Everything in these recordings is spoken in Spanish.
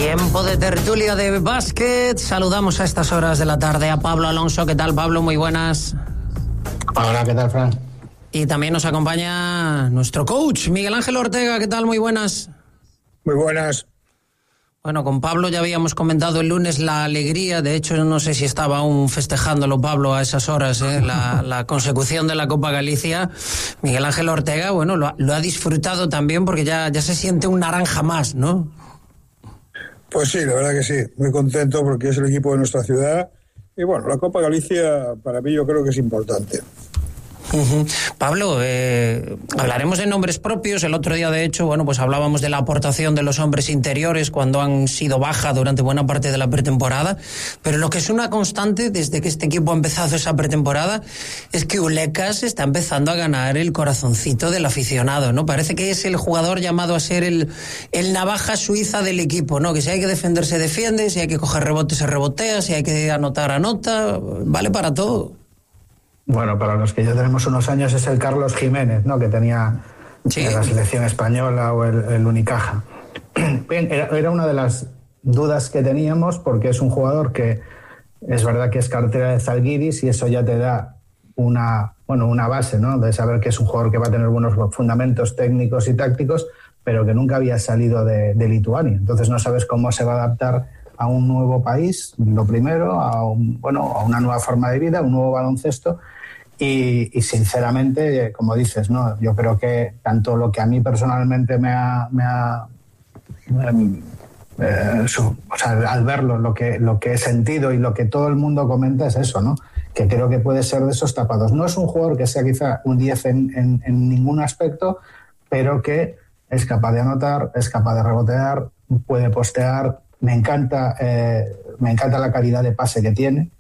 Tiempo de tertulia de básquet. Saludamos a estas horas de la tarde a Pablo Alonso. ¿Qué tal, Pablo? Muy buenas. Hola, ¿qué tal, Fran? Y también nos acompaña nuestro coach, Miguel Ángel Ortega. ¿Qué tal? Muy buenas. Muy buenas. Bueno, con Pablo ya habíamos comentado el lunes la alegría. De hecho, no sé si estaba aún festejándolo Pablo a esas horas, la consecución de la Copa Galicia. Miguel Ángel Ortega, bueno, lo ha disfrutado también porque ya se siente un naranja más, ¿no? Pues sí, la verdad que sí. Muy contento porque es el equipo de nuestra ciudad. Y bueno, la Copa Galicia para mí yo creo que es importante. Uh-huh. Pablo, hablaremos de nombres propios. El otro día, de hecho, bueno, pues hablábamos de la aportación de los hombres interiores cuando han sido baja durante buena parte de la pretemporada, pero lo que es una constante desde que este equipo ha empezado esa pretemporada es que Ulecas está empezando a ganar el corazoncito del aficionado, ¿no? Parece que es el jugador llamado a ser el navaja suiza del equipo, ¿no? Que si hay que defender se defiende, si hay que coger rebote se rebotea, si hay que anotar anota, vale para todo. Bueno, para los que ya tenemos unos años es el Carlos Jiménez, ¿no? Que tenía la selección española o el Unicaja. Bien, era una de las dudas que teníamos porque es un jugador que es verdad que es cartera de Zalgiris y eso ya te da una base, ¿no? De saber que es un jugador que va a tener buenos fundamentos técnicos y tácticos, pero que nunca había salido de Lituania. Entonces no sabes cómo se va a adaptar a un nuevo país, lo primero, a una nueva forma de vida, un nuevo baloncesto. Y sinceramente, como dices, ¿no? Yo creo que tanto lo que a mí personalmente al verlo, lo que he sentido y lo que todo el mundo comenta es eso, ¿no? Que creo que puede ser de esos tapados. No es un jugador que sea quizá un 10 en ningún aspecto, pero que es capaz de anotar, es capaz de rebotear, puede postear. Me encanta la calidad de pase que tiene.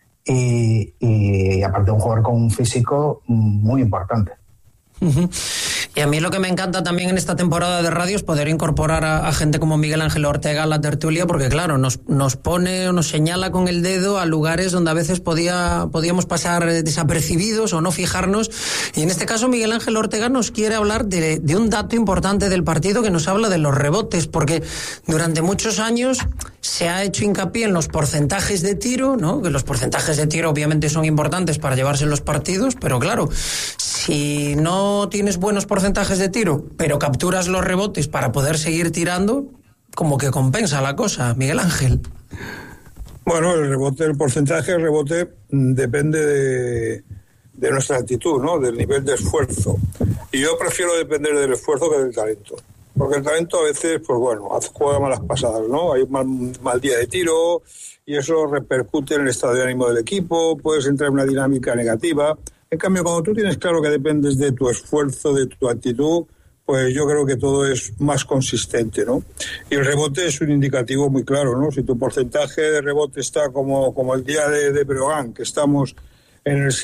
Y aparte un jugador con un físico muy importante. Uh-huh. Y a mí lo que me encanta también en esta temporada de radio es poder incorporar a gente como Miguel Ángel Ortega a la tertulia, porque claro, nos pone o nos señala con el dedo a lugares donde a veces podíamos pasar desapercibidos o no fijarnos, y en este caso Miguel Ángel Ortega nos quiere hablar de un dato importante del partido, que nos habla de los rebotes, porque durante muchos años se ha hecho hincapié en los porcentajes de tiro, ¿no? Que los porcentajes de tiro obviamente son importantes para llevarse los partidos, pero claro, si no tienes buenos porcentajes de tiro, pero capturas los rebotes para poder seguir tirando, como que compensa la cosa, Miguel Ángel. Bueno, el porcentaje del rebote depende de nuestra actitud, ¿no? Del nivel de esfuerzo. Y yo prefiero depender del esfuerzo que del talento. Porque el talento a veces, pues bueno, juega malas pasadas, ¿no? Hay un mal día de tiro y eso repercute en el estado de ánimo del equipo, puedes entrar en una dinámica negativa. En cambio, cuando tú tienes claro que dependes de tu esfuerzo, de tu actitud, pues yo creo que todo es más consistente, ¿no? Y el rebote es un indicativo muy claro, ¿no? Si tu porcentaje de rebote está como el día de Breogán, que estamos en el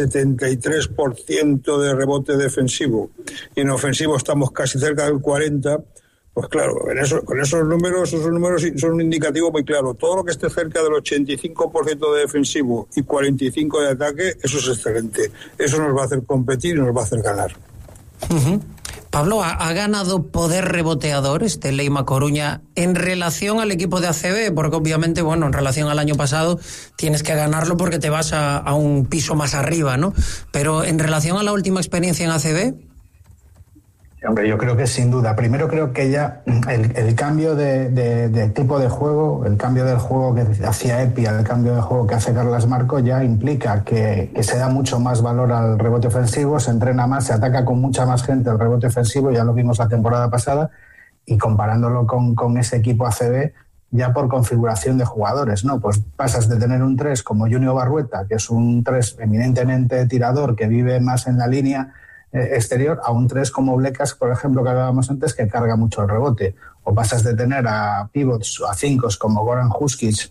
73% de rebote defensivo, y en ofensivo estamos casi cerca del 40%, pues claro, con esos números son un indicativo muy claro. Todo lo que esté cerca del 85% de defensivo y 45% de ataque, eso es excelente. Eso nos va a hacer competir y nos va a hacer ganar. Uh-huh. Pablo, ¿ha ganado poder reboteador Leima Coruña en relación al equipo de ACB? Porque obviamente, bueno, en relación al año pasado tienes que ganarlo porque te vas a un piso más arriba, ¿no? Pero en relación a la última experiencia en ACB... Hombre, yo creo que sin duda. Primero creo que ya el cambio de tipo de juego, el cambio del juego que hacía Epi, el cambio de juego que hace Carlas Marco ya implica que se da mucho más valor al rebote ofensivo, se entrena más, se ataca con mucha más gente el rebote ofensivo, ya lo vimos la temporada pasada, y comparándolo con ese equipo ACB, ya por configuración de jugadores, ¿no? Pues pasas de tener un 3 como Junior Barrueta, que es un 3 eminentemente tirador, que vive más en la línea exterior, a un 3 como Ulecas, por ejemplo, que hablábamos antes, que carga mucho el rebote. O pasas de tener a pivots, a 5 como Goran Huskic,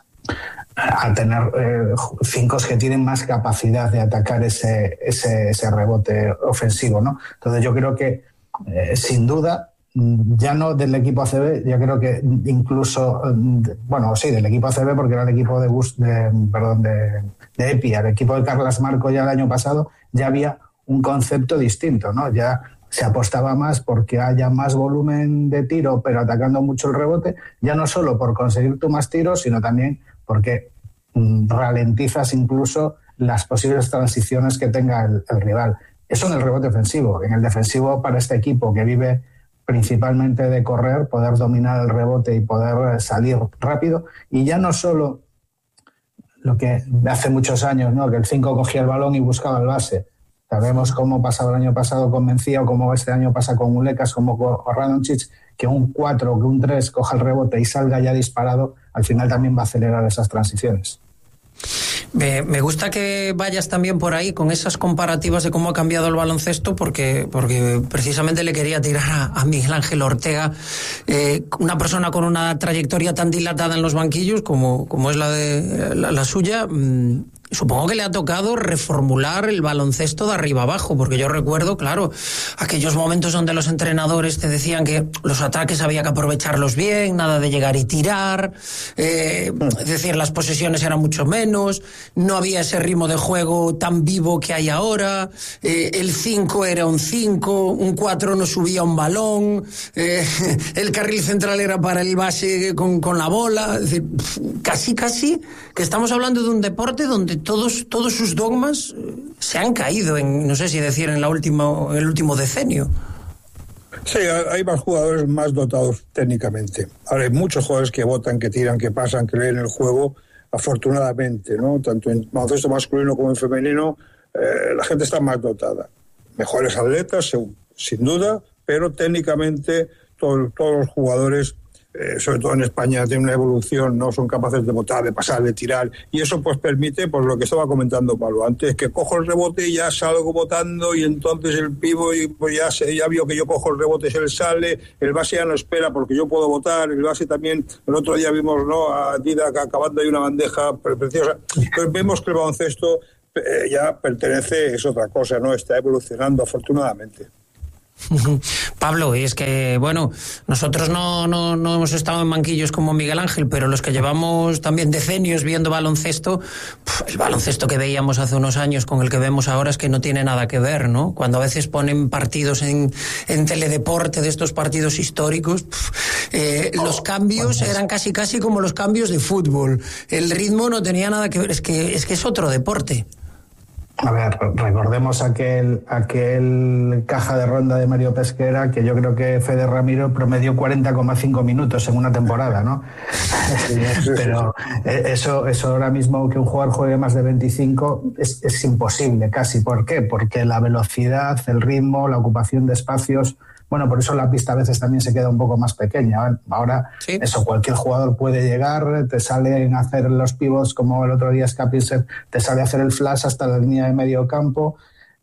a tener 5 que tienen más capacidad de atacar ese rebote ofensivo, ¿no? Entonces yo creo que sin duda, ya no del equipo ACB, yo creo que incluso, bueno, sí, del equipo ACB, porque era el equipo de Epi, el equipo de Carlas Marco ya el año pasado, ya había un concepto distinto, ¿no? Ya se apostaba más porque haya más volumen de tiro, pero atacando mucho el rebote, ya no solo por conseguir tú más tiros, sino también porque ralentizas incluso las posibles transiciones que tenga el rival. Eso en el rebote ofensivo. En el defensivo, para este equipo que vive principalmente de correr, poder dominar el rebote y poder salir rápido, y ya no solo lo que hace muchos años, ¿no?, que el 5 cogía el balón y buscaba el base. Sabemos cómo pasaba el año pasado con Mencía o cómo este año pasa con Ulecas, como con Radonjic, que un 4 o que un 3 coja el rebote y salga ya disparado, al final también va a acelerar esas transiciones. Me gusta que vayas también por ahí con esas comparativas de cómo ha cambiado el baloncesto, porque precisamente le quería tirar a Miguel Ángel Ortega, una persona con una trayectoria tan dilatada en los banquillos como es la suya. Supongo que le ha tocado reformular el baloncesto de arriba abajo, porque yo recuerdo, claro, aquellos momentos donde los entrenadores te decían que los ataques había que aprovecharlos bien, nada de llegar y tirar, es decir, las posesiones eran mucho menos, no había ese ritmo de juego tan vivo que hay ahora, el 5 era un 5, un 4 no subía un balón, el carril central era para el base con la bola, es decir, casi que estamos hablando de un deporte donde todos sus dogmas se han caído en, no sé si decir, en el último decenio. Sí, hay más jugadores más dotados técnicamente. Ahora hay muchos jugadores que botan, que tiran, que pasan, que leen el juego, afortunadamente, ¿no? Tanto en baloncesto masculino como en femenino, la gente está más dotada. Mejores atletas, sin duda, pero técnicamente todos los jugadores, sobre todo en España, tienen una evolución, no son capaces de botar, de pasar, de tirar, y eso pues permite, pues lo que estaba comentando Pablo antes, que cojo el rebote y ya salgo botando, y entonces el pívot pues ya vio que yo cojo el rebote, se le sale, el base ya no espera porque yo puedo botar, el base también, el otro día vimos, ¿no?, a Didac acabando ahí una bandeja preciosa, pues vemos que el baloncesto ya pertenece, es otra cosa, ¿no?, está evolucionando afortunadamente. Pablo, es que, bueno, nosotros no hemos estado en banquillos como Miguel Ángel, pero los que llevamos también decenios viendo baloncesto, el baloncesto que veíamos hace unos años con el que vemos ahora es que no tiene nada que ver, ¿no? Cuando a veces ponen partidos en teledeporte de estos partidos históricos, los cambios eran casi como los cambios de fútbol. El ritmo no tenía nada que ver, es que es otro deporte. A ver, recordemos aquel caja de ronda de Mario Pesquera, que yo creo que Fede Ramiro promedió 40,5 minutos en una temporada, ¿no? Pero eso ahora mismo, que un jugador juegue más de 25 es imposible casi. ¿Por qué? Porque la velocidad, el ritmo, la ocupación de espacios, bueno, por eso la pista a veces también se queda un poco más pequeña. Ahora, sí, eso, cualquier jugador puede llegar, te sale a hacer los pivots, como el otro día Scapinser, te sale a hacer el flash hasta la línea de medio campo.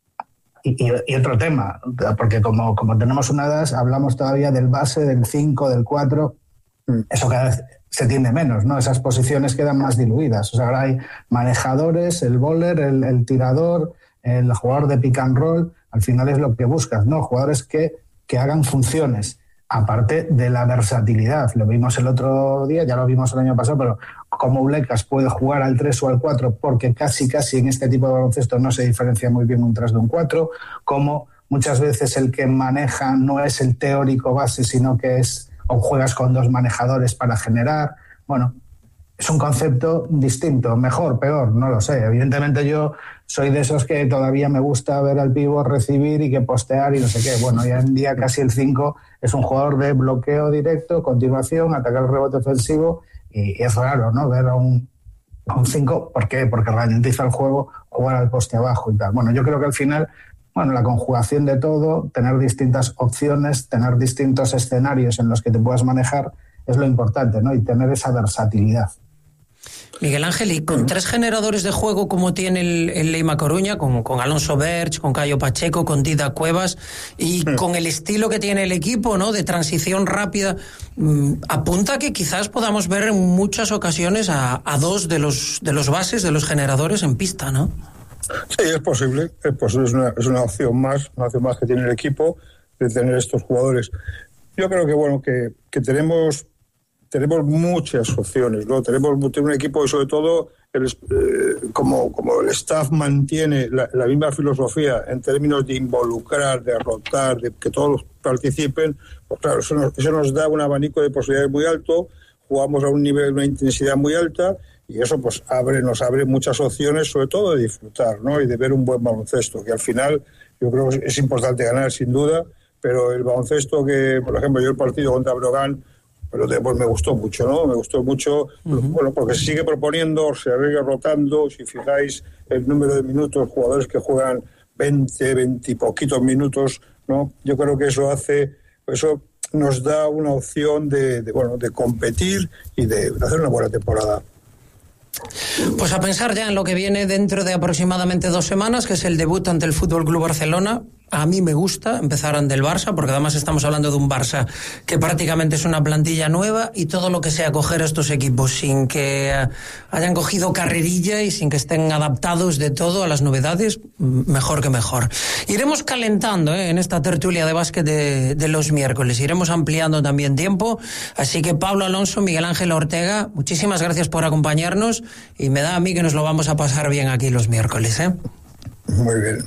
Y otro tema, porque como tenemos una edad, hablamos todavía del base, del 5, del 4, eso cada vez se tiende menos, ¿no? Esas posiciones quedan más diluidas. O sea, ahora hay manejadores, el bowler, el tirador, el jugador de pick and roll, al final es lo que buscas, ¿no? Jugadores que hagan funciones, aparte de la versatilidad. Lo vimos el otro día, ya lo vimos el año pasado, pero como Ulecas puede jugar al 3 o al 4, porque casi en este tipo de baloncesto no se diferencia muy bien un 3 de un 4, como muchas veces el que maneja no es el teórico base, sino que es, o juegas con dos manejadores para generar. Bueno, es un concepto distinto, mejor, peor, no lo sé. Evidentemente yo soy de esos que todavía me gusta ver al pívot recibir y que postear y no sé qué. Bueno, hoy en día casi el 5 es un jugador de bloqueo directo, continuación, atacar el rebote ofensivo, y es raro, ¿no?, ver a un 5. ¿Por qué? Porque ralentiza el juego, jugar al poste abajo y tal. Bueno, yo creo que al final, bueno, la conjugación de todo, tener distintas opciones, tener distintos escenarios en los que te puedas manejar, es lo importante, ¿no?, y tener esa versatilidad. Miguel Ángel, y con tres generadores de juego como tiene el Leima Coruña, con Alonso Berch, con Cayo Pacheco, con Didac Cuevas, y con el estilo que tiene el equipo, ¿no?, de transición rápida, apunta que quizás podamos ver en muchas ocasiones a dos de los bases, de los generadores en pista, ¿no? Sí, es posible, es una opción más que tiene el equipo, de tener estos jugadores. Yo creo que, bueno, que tenemos tenemos muchas opciones, ¿no? Tenemos un equipo y sobre todo como el staff mantiene la misma filosofía en términos de involucrar, de rotar, de que todos participen, pues claro, eso nos da un abanico de posibilidades muy alto, jugamos a un nivel, una intensidad muy alta, y eso pues nos abre muchas opciones, sobre todo de disfrutar, ¿no? Y de ver un buen baloncesto, que al final yo creo que es importante ganar sin duda, pero el baloncesto que, por ejemplo, yo el partido contra Brogan, pero pues me gustó mucho, ¿no? Me gustó mucho, bueno, porque se sigue proponiendo, se sigue rotando. Si fijáis el número de minutos, jugadores que juegan 20 y poquitos minutos, ¿no? Yo creo que eso nos da una opción de competir y de hacer una buena temporada. Pues a pensar ya en lo que viene dentro de aproximadamente 2 semanas, que es el debut ante el Fútbol Club Barcelona. A mí me gusta empezar ante el Barça, porque además estamos hablando de un Barça que prácticamente es una plantilla nueva, y todo lo que sea coger a estos equipos sin que hayan cogido carrerilla y sin que estén adaptados de todo a las novedades, mejor que mejor. Iremos calentando en esta tertulia de básquet de los miércoles, iremos ampliando también tiempo, así que Pablo Alonso, Miguel Ángel Ortega, muchísimas gracias por acompañarnos, y me da a mí que nos lo vamos a pasar bien aquí los miércoles. Muy bien.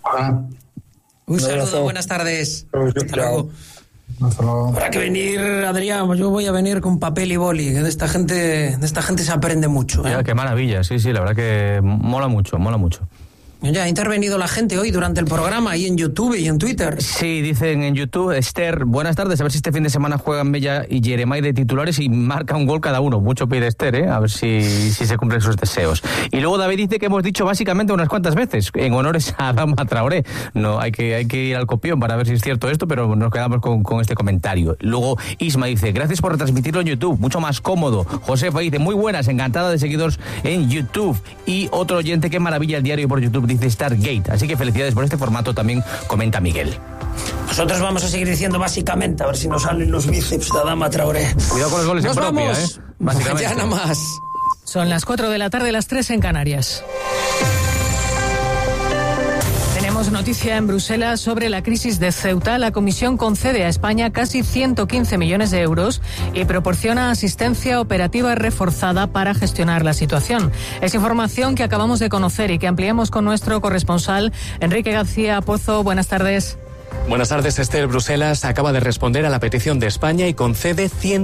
Un saludo, buenas tardes. Hasta luego. Habrá que venir, Adrián, yo voy a venir con papel y boli, que de esta gente se aprende mucho. Ya, qué maravilla, sí, la verdad que mola mucho. Ya ha intervenido la gente hoy durante el programa, ahí en YouTube y en Twitter. Sí, dicen en YouTube, Esther, buenas tardes, a ver si este fin de semana juegan Mella y Jeremai de titulares y marca un gol cada uno. Mucho pide Esther, a ver si se cumplen sus deseos. Y luego David dice que hemos dicho básicamente unas cuantas veces, en honores a Adama Traoré. No, hay que ir al copión para ver si es cierto esto, pero nos quedamos con este comentario. Luego Isma dice, gracias por retransmitirlo en YouTube, mucho más cómodo. Josefa dice, muy buenas, encantada de seguidores en YouTube. Y otro oyente, qué maravilla el diario por YouTube, dice Stargate, así que felicidades por este formato, también comenta Miguel. Nosotros vamos a seguir diciendo básicamente, a ver si nos salen los bíceps de Adama Traoré. Cuidado con los goles en propia, vamos. Mañana más. Son las 4 de la tarde, las 3 en Canarias. Tenemos noticia en Bruselas sobre la crisis de Ceuta. La Comisión concede a España casi 115 millones de euros y proporciona asistencia operativa reforzada para gestionar la situación. Es información que acabamos de conocer y que ampliamos con nuestro corresponsal Enrique García Pozo. Buenas tardes. Buenas tardes, Esther. Bruselas acaba de responder a la petición de España y concede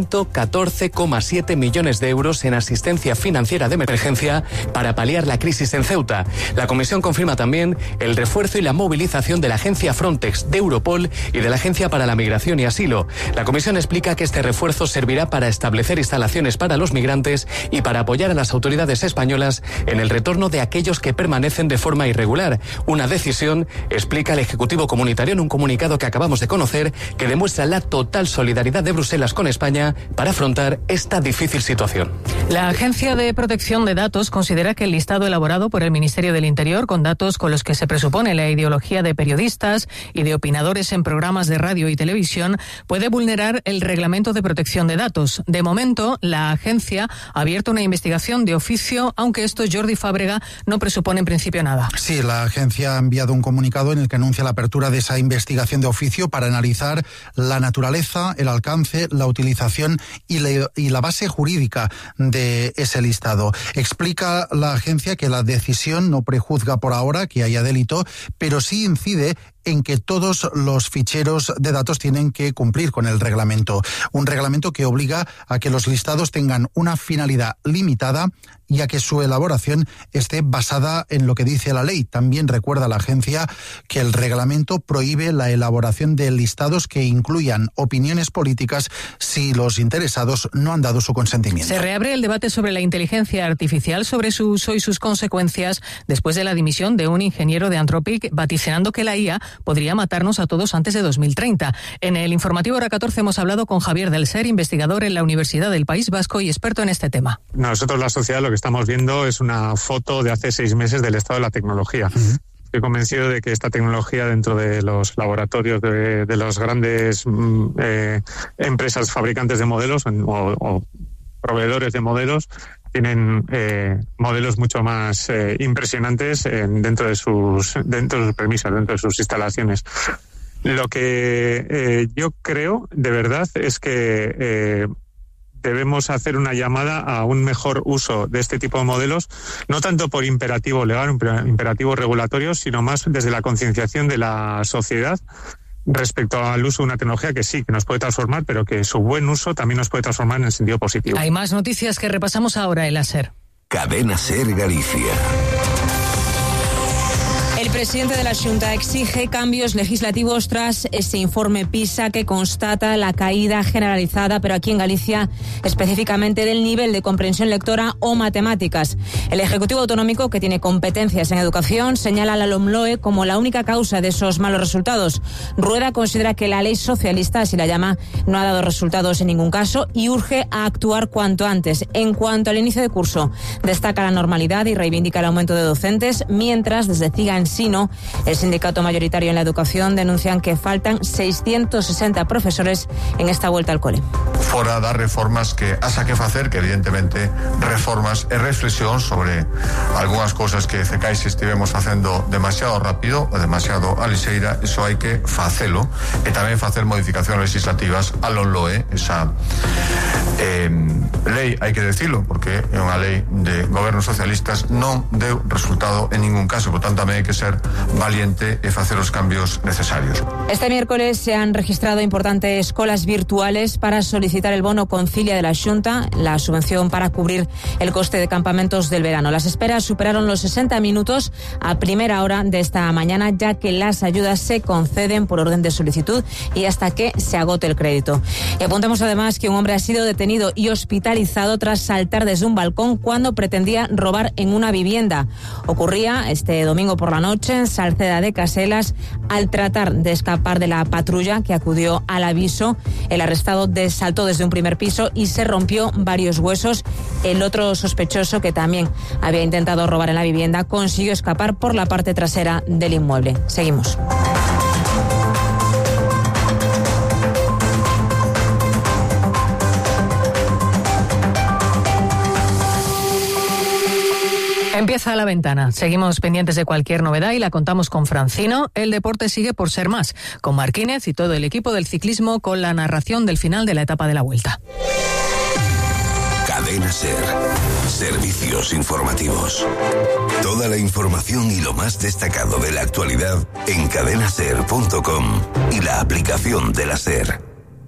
114,7 millones de euros en asistencia financiera de emergencia para paliar la crisis en Ceuta. La Comisión confirma también el refuerzo y la movilización de la agencia Frontex, de Europol y de la Agencia para la Migración y Asilo. La Comisión explica que este refuerzo servirá para establecer instalaciones para los migrantes y para apoyar a las autoridades españolas en el retorno de aquellos que permanecen de forma irregular. Una decisión, explica el Ejecutivo Comunitario en un comunicado que acabamos de conocer, que demuestra la total solidaridad de Bruselas con España para afrontar esta difícil situación. La Agencia de Protección de Datos considera que el listado elaborado por el Ministerio del Interior, con datos con los que se presupone la ideología de periodistas y de opinadores en programas de radio y televisión, puede vulnerar el Reglamento de Protección de Datos. De momento, la agencia ha abierto una investigación de oficio, aunque esto, Jordi Fábrega, no presupone en principio nada. Sí, la agencia ha enviado un comunicado en el que anuncia la apertura de esa investigación de oficio para analizar la naturaleza, el alcance, la utilización y la base jurídica de ese listado. Explica la agencia que la decisión no prejuzga por ahora que haya delito, pero sí incide en que todos los ficheros de datos tienen que cumplir con el reglamento. Un reglamento que obliga a que los listados tengan una finalidad limitada y a que su elaboración esté basada en lo que dice la ley. También recuerda la agencia que el reglamento prohíbe la elaboración de listados que incluyan opiniones políticas si los interesados no han dado su consentimiento. Se reabre el debate sobre la inteligencia artificial, sobre su uso y sus consecuencias después de la dimisión de un ingeniero de Anthropic, vaticinando que la IA podría matarnos a todos antes de 2030. En el informativo Hora 14 hemos hablado con Javier del Ser, investigador en la Universidad del País Vasco y experto en este tema. Nosotros, la sociedad, lo que estamos viendo es una foto de hace 6 meses del estado de la tecnología. Estoy convencido de que esta tecnología dentro de los laboratorios de las grandes empresas fabricantes de modelos o proveedores de modelos tienen modelos mucho más impresionantes dentro de sus permisos, dentro de sus instalaciones. Lo que yo creo, de verdad, es que debemos hacer una llamada a un mejor uso de este tipo de modelos, no tanto por imperativo legal, imperativo regulatorio, sino más desde la concienciación de la sociedad respecto al uso de una tecnología que sí, que nos puede transformar, pero que su buen uso también nos puede transformar en el sentido positivo. Hay más noticias que repasamos ahora en la SER. Cadena SER Galicia. El presidente de la Xunta exige cambios legislativos tras ese informe PISA que constata la caída generalizada, pero aquí en Galicia específicamente del nivel de comprensión lectora o matemáticas. El Ejecutivo Autonómico, que tiene competencias en educación, señala a la LOMLOE como la única causa de esos malos resultados. Rueda considera que la ley socialista, así la llama, no ha dado resultados en ningún caso y urge a actuar cuanto antes. En cuanto al inicio de curso, destaca la normalidad y reivindica el aumento de docentes, mientras desde CIGANSINO, el sindicato mayoritario en la educación, denuncian que faltan 660 profesores en esta vuelta al cole. Fora das reformas que haxa que facer, que evidentemente reformas e reflexión sobre algunhas cousas que cecais estivemos facendo demasiado rápido ou demasiado a lixeira, iso hai que facelo, e tamén facer modificacións legislativas a LOMLOE, esa lei, hai que decirlo, porque é unha lei de gobernos socialistas, non deu resultado en ningún caso, por tanto tamén hai que ser valiente e facer os cambios necesarios. Este miércoles se han registrado importantes colas virtuales para solicitar el bono Concilia de la Xunta, la subvención para cubrir el coste de campamentos del verano. Las esperas superaron los 60 minutos a primera hora de esta mañana, ya que las ayudas se conceden por orden de solicitud y hasta que se agote el crédito. Y apuntamos además que un hombre ha sido detenido y hospitalizado tras saltar desde un balcón cuando pretendía robar en una vivienda. Ocurría este domingo por la noche en Salceda de Caselas. Al tratar de escapar de la patrulla que acudió al aviso, el arrestado saltó desde un primer piso y se rompió varios huesos. El otro sospechoso, que también había intentado robar en la vivienda, consiguió escapar por la parte trasera del inmueble. Seguimos. Empieza La Ventana. Seguimos pendientes de cualquier novedad y la contamos con Francino. El deporte sigue por ser más, con Marquínez y todo el equipo del ciclismo con la narración del final de la etapa de la Vuelta. Cadena SER. Servicios informativos. Toda la información y lo más destacado de la actualidad en cadenaser.com y la aplicación de la SER.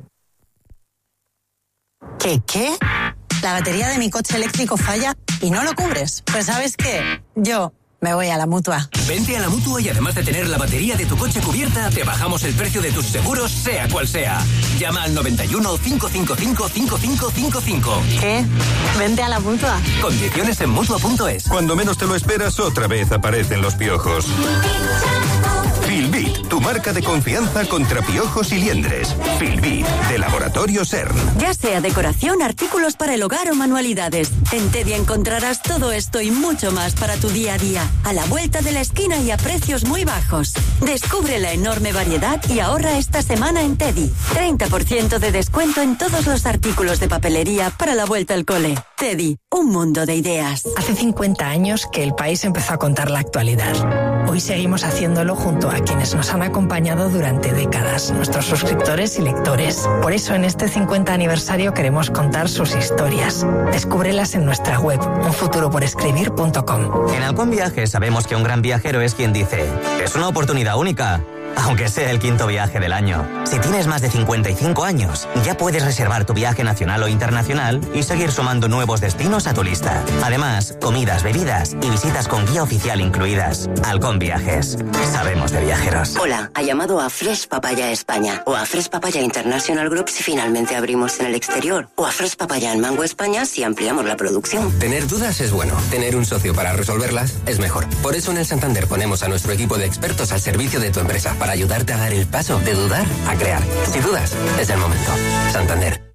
¿Qué? La batería de mi coche eléctrico falla y no lo cubres. Pues ¿sabes qué? Yo me voy a la Mutua. Vente a la Mutua y además de tener la batería de tu coche cubierta, te bajamos el precio de tus seguros, sea cual sea. Llama al 91 555 5555. ¿Qué? Vente a la Mutua. Condiciones en Mutua.es. Cuando menos te lo esperas, otra vez aparecen los piojos. Filbit, tu marca de confianza contra piojos y liendres. Filbit, de Laboratorio CERN. Ya sea decoración, artículos para el hogar o manualidades. En Teddy encontrarás todo esto y mucho más para tu día a día. A la vuelta de la esquina y a precios muy bajos. Descubre la enorme variedad y ahorra esta semana en Teddy. 30% de descuento en todos los artículos de papelería para la vuelta al cole. Teddy, un mundo de ideas. Hace 50 años que el país empezó a contar la actualidad. Hoy seguimos haciéndolo junto a quienes nos han acompañado durante décadas, nuestros suscriptores y lectores. Por eso en este 50 aniversario queremos contar sus historias. Descúbrelas en nuestra web, unfuturoporescribir.com. En Halcón Viajes sabemos que un gran viajero es quien dice: es una oportunidad única, aunque sea el 5º viaje del año. Si tienes más de 55 años, ya puedes reservar tu viaje nacional o internacional y seguir sumando nuevos destinos a tu lista. Además, comidas, bebidas y visitas con guía oficial incluidas. Halcón Viajes. Sabemos de viajeros. Hola, ha llamado a Fresh Papaya España o a Fresh Papaya International Group si finalmente abrimos en el exterior, o a Fresh Papaya en Mango España si ampliamos la producción. Tener dudas es bueno, tener un socio para resolverlas es mejor. Por eso en el Santander ponemos a nuestro equipo de expertos al servicio de tu empresa para ayudarte a dar el paso de dudar a crear. Si dudas, es el momento. Santander.